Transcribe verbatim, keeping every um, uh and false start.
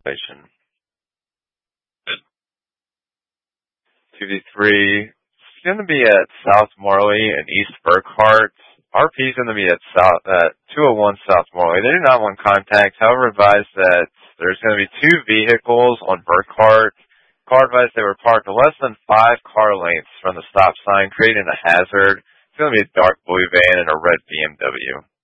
Station. two v three. It's going to be at South Morley and East Burkhart. R P is going to be at South at two oh one South Morley. They do not want contact. However, advised that there's going to be two vehicles on Burkhart. Car advised they were parked less than five car lengths from the stop sign, creating a hazard. It's going to be a dark blue van and a red B M W.